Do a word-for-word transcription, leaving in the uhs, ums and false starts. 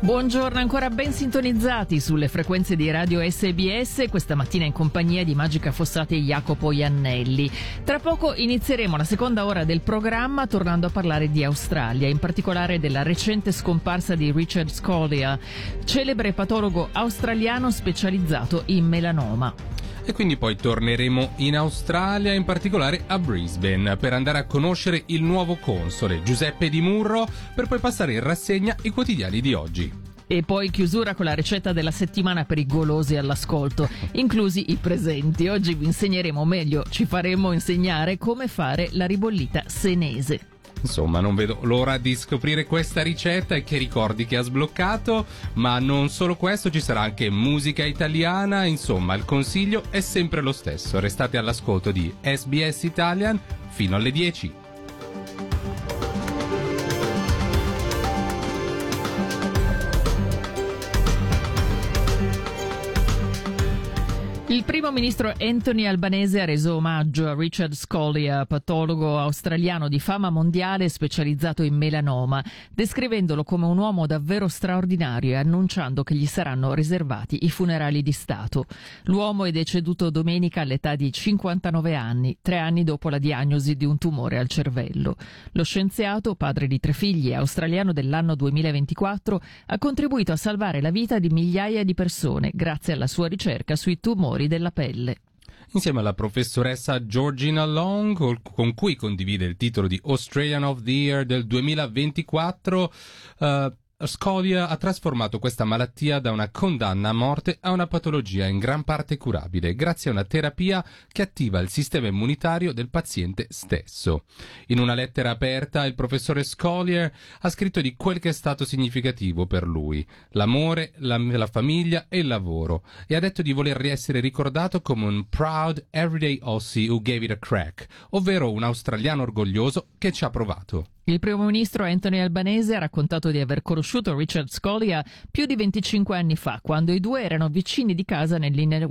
Buongiorno, ancora ben sintonizzati sulle frequenze di Radio S B S, questa mattina in compagnia di Magica Fossati e Jacopo Iannelli. Tra poco inizieremo la seconda ora del programma tornando a parlare di Australia, in particolare della recente scomparsa di Richard Scolia, celebre patologo australiano specializzato in melanoma. E quindi poi torneremo in Australia, in particolare a Brisbane, per andare a conoscere il nuovo console, Giuseppe Di Murro, per poi passare in rassegna i quotidiani di oggi. E poi chiusura con la ricetta della settimana per i golosi all'ascolto, inclusi i presenti. Oggi vi insegneremo, o meglio, ci faremo insegnare come fare la ribollita senese. Insomma, non vedo l'ora di scoprire questa ricetta e che ricordi che ha sbloccato, ma non solo questo, ci sarà anche musica italiana, insomma, il consiglio è sempre lo stesso. Restate all'ascolto di S B S Italian fino alle dieci. Il primo ministro Anthony Albanese ha reso omaggio a Richard Scolia, patologo australiano di fama mondiale specializzato in melanoma, descrivendolo come un uomo davvero straordinario e annunciando che gli saranno riservati i funerali di Stato. L'uomo è deceduto domenica all'età di cinquantanove anni, tre anni dopo la diagnosi di un tumore al cervello. Lo scienziato, padre di tre figli e australiano dell'anno duemilaventiquattro, ha contribuito a salvare la vita di migliaia di persone grazie alla sua ricerca sui tumori della pelle. Insieme alla professoressa Georgina Long, con cui condivide il titolo di Australian of the Year del duemilaventiquattro, uh, Scolia ha trasformato questa malattia da una condanna a morte a una patologia in gran parte curabile, grazie a una terapia che attiva il sistema immunitario del paziente stesso. In una lettera aperta, il professore Scolia ha scritto di quel che è stato significativo per lui, l'amore, la, la famiglia e il lavoro, e ha detto di voler essere ricordato come un proud everyday Aussie who gave it a crack, ovvero un australiano orgoglioso che ci ha provato. Il primo ministro Anthony Albanese ha raccontato di aver conosciuto Richard Scolia più di venticinque anni fa, quando i due erano vicini di casa nell'Inner